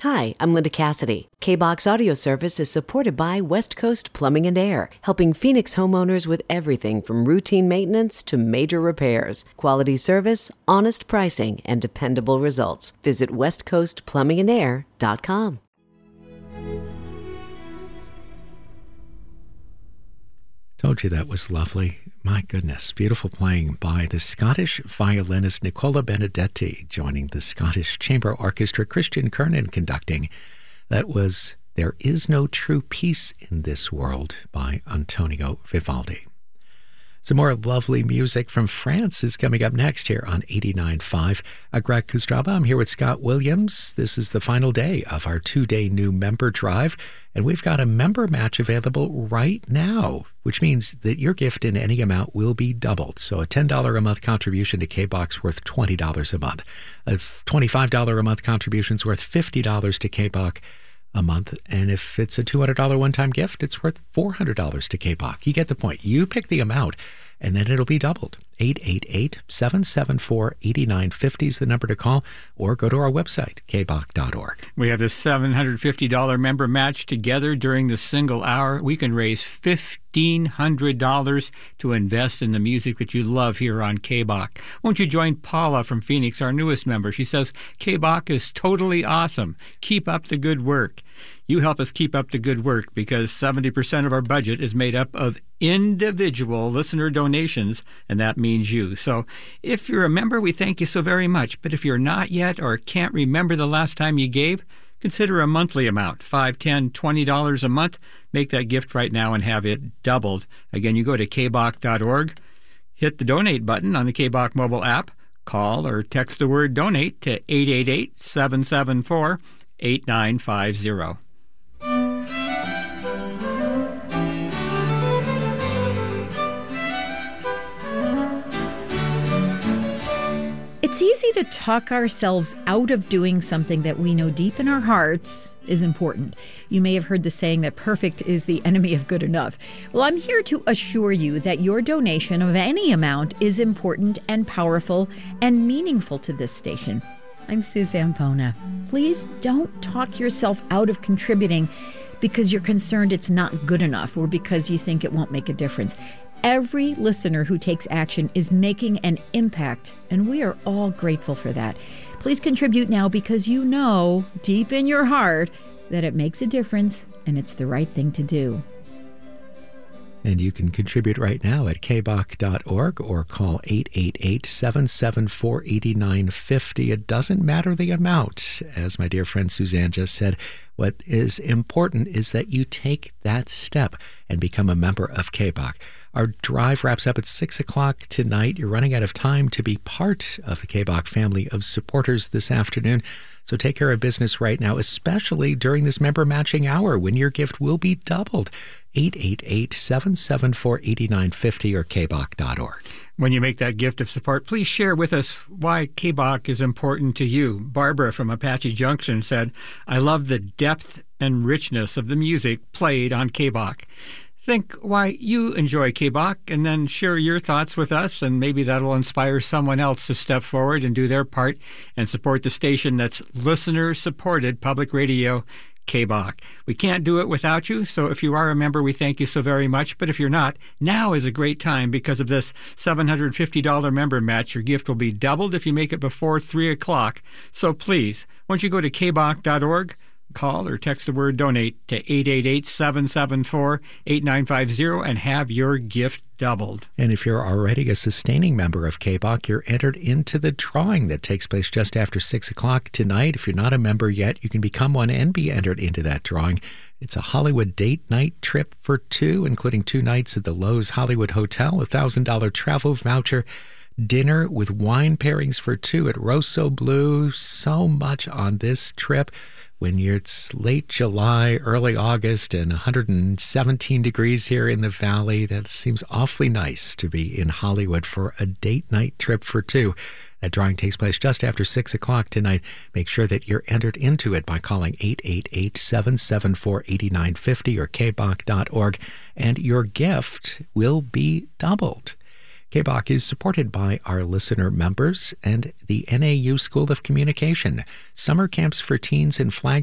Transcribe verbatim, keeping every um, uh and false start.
Hi, I'm Linda Cassidy. K-Box Audio Service is supported by West Coast Plumbing and Air, helping Phoenix homeowners with everything from routine maintenance to major repairs. Quality service, honest pricing, and dependable results. Visit west coast plumbing and air dot com. Told you that was lovely. My goodness, beautiful playing by the Scottish violinist Nicola Benedetti, joining the Scottish Chamber Orchestra, Christian Kernan conducting. That was There Is No True Peace in This World by Antonio Vivaldi. Some more lovely music from France is coming up next here on eighty-nine point five. Greg Kustraba, I'm here with Scott Williams. This is the final day of our two-day new member drive, and we've got a member match available right now, which means that your gift in any amount will be doubled. So a ten dollars a month contribution to K-Box worth twenty dollars a month. A twenty-five dollars a month contribution is worth fifty dollars to K-Box a month. And if it's a two hundred dollars one-time gift, it's worth four hundred dollars to K-Box. You get the point. You pick the amount, and then it'll be doubled. eight eight eight, seven seven four, eight nine five zero is the number to call, or go to our website, k b o c dot org. We have this seven hundred fifty dollars member match together during the single hour. We can raise fifteen hundred dollars to invest in the music that you love here on K B O C. Won't you join Paula from Phoenix, our newest member? She says, K B O C is totally awesome. Keep up the good work. You help us keep up the good work because seventy percent of our budget is made up of individual listener donations, and that means you. So if you're a member, we thank you so very much. But if you're not yet or can't remember the last time you gave, consider a monthly amount, five dollars, ten dollars, twenty dollars a month. Make that gift right now and have it doubled. Again, you go to k b o c dot org, hit the donate button on the K B O C mobile app, call or text the word donate to eight eight eight, seven seven four, eight nine five zero. It's easy to talk ourselves out of doing something that we know deep in our hearts is important. You may have heard the saying that perfect is the enemy of good enough. Well, I'm here to assure you that your donation of any amount is important and powerful and meaningful to this station. I'm Suzanne Bona. Please don't talk yourself out of contributing because you're concerned it's not good enough or because you think it won't make a difference. Every listener who takes action is making an impact, and we are all grateful for that. Please contribute now because you know, deep in your heart, that it makes a difference and it's the right thing to do. And you can contribute right now at k b o c dot org or call eight eight eight, seven seven four, eight nine five zero. It doesn't matter the amount. As my dear friend Suzanne just said, what is important is that you take that step and become a member of K B O C. Our drive wraps up at six o'clock tonight. You're running out of time to be part of the K B O C family of supporters this afternoon. So take care of business right now, especially during this member matching hour when your gift will be doubled. eight eight eight, seven seven four, eight nine five zero or k b o c dot org. When you make that gift of support, please share with us why K B O C is important to you. Barbara from Apache Junction said, I love the depth and richness of the music played on K B O C. Think why you enjoy K B O C and then share your thoughts with us, and maybe that'll inspire someone else to step forward and do their part and support the station that's listener-supported public radio, K B O C. We can't do it without you, so if you are a member, we thank you so very much. But if you're not, now is a great time because of this seven hundred fifty dollars member match. Your gift will be doubled if you make it before three o'clock. So please, once you go to k b o c dot org, call or text the word donate to eight eight eight, seven seven four, eight nine five zero and have your gift doubled. And if you're already a sustaining member of K B O C, you're entered into the drawing that takes place just after six o'clock tonight. If you're not a member yet, you can become one and be entered into that drawing. It's a Hollywood date night trip for two, including two nights at the Lowe's Hollywood Hotel, a one thousand dollars travel voucher, dinner with wine pairings for two at Rosso Blue. So much on this trip. When it's late July, early August, and one hundred seventeen degrees here in the valley, that seems awfully nice to be in Hollywood for a date night trip for two. That drawing takes place just after six o'clock tonight. Make sure that you're entered into it by calling eight eight eight, seven seven four, eight nine five zero or k b o c dot org, and your gift will be doubled. K B O C is supported by our listener members and the N A U School of Communication. Summer camps for teens in Flag